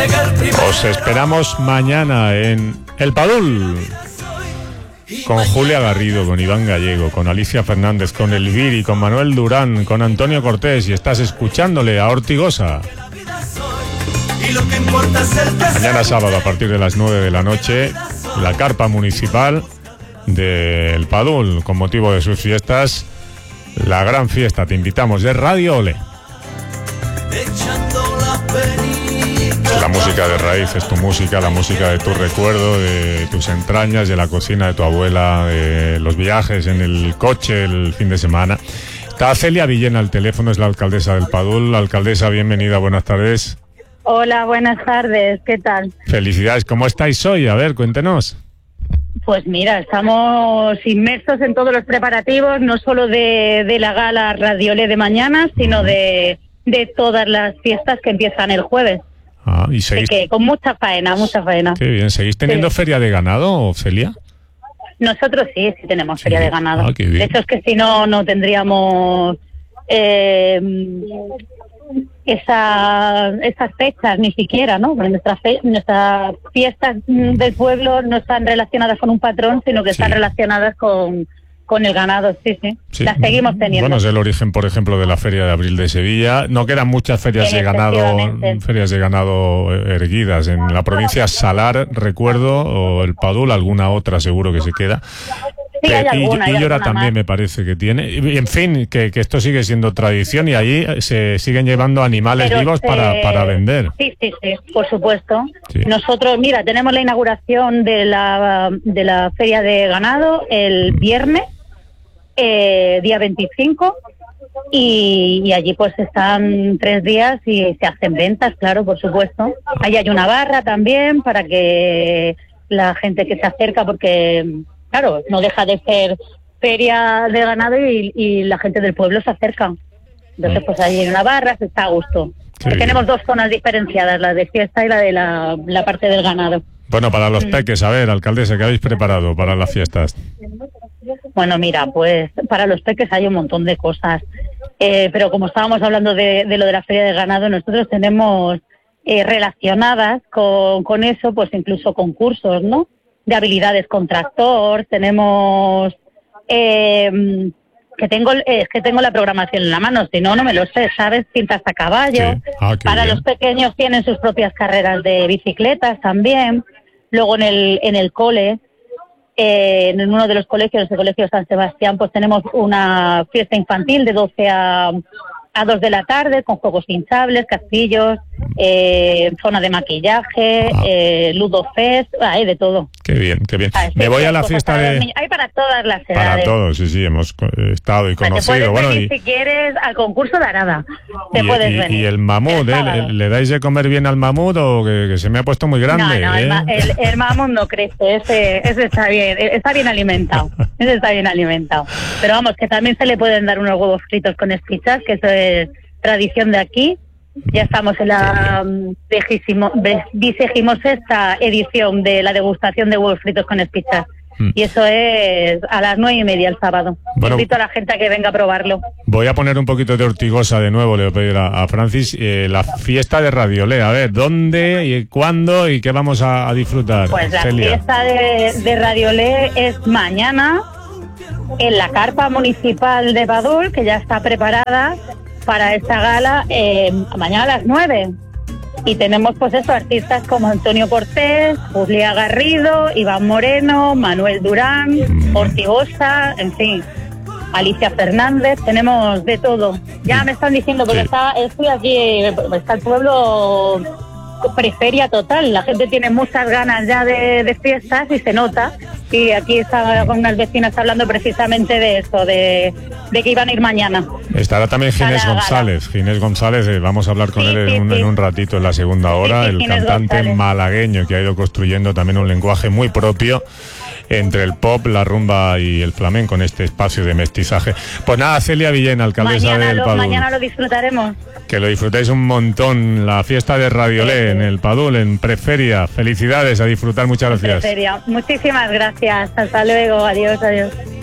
Os esperamos mañana en El Padul, con Julia Garrido, con Iván Gallego, con Alicia Fernández, con Elviri, con Manuel Durán, con Antonio Cortés, y estás escuchándole a Ortigosa. Mañana sábado a partir de las 9 de la noche, la carpa municipal de El Padul, con motivo de sus fiestas, la gran fiesta. Te invitamos de Radio Ole. La música de raíz es tu música, la música de tu recuerdo, de tus entrañas, de la cocina de tu abuela, de los viajes en el coche el fin de semana. Está Celia Villena al teléfono, es la alcaldesa del Padul. Alcaldesa, bienvenida, buenas tardes. Hola, buenas tardes, ¿qué tal? Felicidades, ¿cómo estáis hoy? A ver, cuéntenos. Pues mira, estamos inmersos en todos los preparativos, no solo de la gala Radio Ole de mañana, sino de todas las fiestas que empiezan el jueves. ¿Y seguís? Que con mucha faena, mucha faena. Qué bien, ¿seguís teniendo feria de ganado, Celia? Nosotros sí tenemos feria de ganado. Qué bien. De hecho es que si no, no tendríamos esas fechas ni siquiera, ¿no? Porque nuestras fiestas del pueblo no están relacionadas con un patrón, sino que están relacionadas con el ganado, sí. Las seguimos teniendo. Bueno, es el origen, por ejemplo, de la Feria de Abril de Sevilla. No quedan muchas ferias de ganado erguidas. En la provincia Salar, recuerdo, o el Padul, alguna otra seguro que se queda. Sí, hay alguna, Illora también me parece que tiene. Y, en fin, que esto sigue siendo tradición y allí se siguen llevando animales vivos para vender. Sí, por supuesto. Sí. Nosotros, mira, tenemos la inauguración de la Feria de Ganado el viernes, día 25, y allí pues están 3 días y se hacen ventas, claro, por supuesto. Ahí hay una barra también para que la gente que se acerca, porque claro, no deja de ser feria de ganado y la gente del pueblo se acerca. Entonces, pues ahí hay una barra, se está a gusto. Tenemos 2 zonas diferenciadas, la de fiesta y la de la parte del ganado. Bueno, para los peques, a ver, alcaldesa, ¿qué habéis preparado para las fiestas? Bueno, mira, pues para los peques hay un montón de cosas. Pero como estábamos hablando de lo de la feria de ganado, nosotros tenemos relacionadas con eso, pues incluso concursos, ¿no? De habilidades con tractor, tenemos que tengo la programación en la mano, si no me lo sé, ¿sabes? Cintas a caballo. Sí. Para bien. los pequeños tienen sus propias carreras de bicicletas también. Luego en el cole, en uno de los colegios, el Colegio San Sebastián, pues tenemos una fiesta infantil de 12 a 2 de la tarde, con juegos hinchables, castillos, zona de maquillaje, Ludo Fest, hay de todo. Qué bien. Me voy a la fiesta de... Hay para todas las edades. Para todos, sí, hemos estado y conocido. Te puedes bueno, venir, si quieres, al concurso de Arada. Te puedes venir. Y el mamut, ¿le dais de comer bien al mamut o que se me ha puesto muy grande? No, el mamut no crece, ese está bien alimentado. Ese está bien alimentado. Pero vamos, que también se le pueden dar unos huevos fritos con espichas, que eso es tradición de aquí. Ya estamos en la 26ª edición de la degustación de huevos fritos con espichas. Y eso es a las 9:30 el sábado. Bueno, invito a la gente a que venga a probarlo. Voy a poner un poquito de Ortigosa de nuevo, le voy a pedir a Francis. La fiesta de Radio Ole, a ver, ¿dónde y cuándo y qué vamos a disfrutar? Pues la Celia. fiesta de Radio Ole es mañana en la carpa municipal de Padul, que ya está preparada para esta gala, mañana a las 9. Y tenemos pues artistas como Antonio Cortés, Julia Garrido, Iván Moreno, Manuel Durán, Ortigosa, en fin, Alicia Fernández, tenemos de todo. Ya me están diciendo, porque estoy aquí, está el pueblo preferia total, la gente tiene muchas ganas ya de fiestas y se nota. Y aquí estaba con unas vecinas hablando precisamente de esto, de que iban a ir mañana. Estará también Ginés González. Ginés González, vamos a hablar con él en un ratito, en la segunda hora. El Ginés cantante González, malagueño que ha ido construyendo también un lenguaje muy propio entre el pop, la rumba y el flamenco en este espacio de mestizaje. Pues nada, Celia Villena, alcaldesa del Padul. Mañana lo disfrutaremos. Que lo disfrutéis un montón, la fiesta de Radio Ole en el Padul, en Preferia. Felicidades, a disfrutar, muchas gracias. Preferia. Muchísimas gracias, hasta luego, adiós.